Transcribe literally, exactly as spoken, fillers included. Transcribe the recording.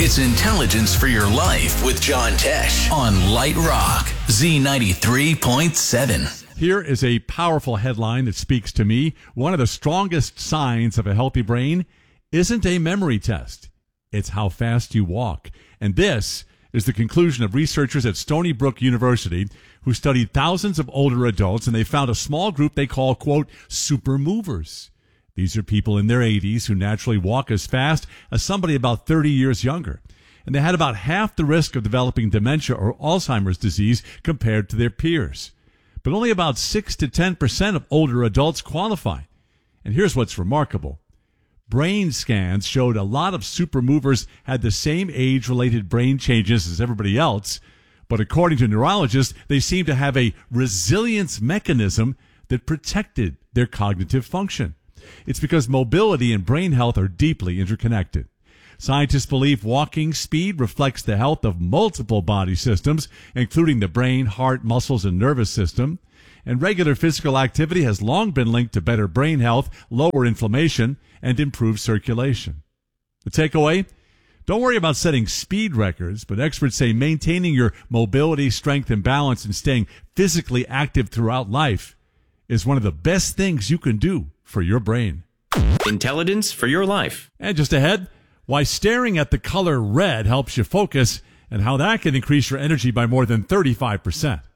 It's Intelligence for Your Life with John Tesh on Light Rock, Z ninety-three point seven. Here is a powerful headline that speaks to me. One of the strongest signs of a healthy brain isn't a memory test. It's how fast you walk. And this is the conclusion of researchers at Stony Brook University who studied thousands of older adults, and they found a small group they call, quote, super movers. These are people in their eighties who naturally walk as fast as somebody about thirty years younger. And they had about half the risk of developing dementia or Alzheimer's disease compared to their peers. But only about six to ten percent of older adults qualify. And here's what's remarkable. Brain scans showed a lot of super movers had the same age-related brain changes as everybody else, but according to neurologists, they seem to have a resilience mechanism that protected their cognitive function. It's because mobility and brain health are deeply interconnected. Scientists believe walking speed reflects the health of multiple body systems, including the brain, heart, muscles, and nervous system. And regular physical activity has long been linked to better brain health, lower inflammation, and improved circulation. The takeaway? Don't worry about setting speed records, but experts say maintaining your mobility, strength, and balance and staying physically active throughout life is one of the best things you can do for your brain. Intelligence for your life. And just ahead, why staring at the color red helps you focus and how that can increase your energy by more than thirty-five percent.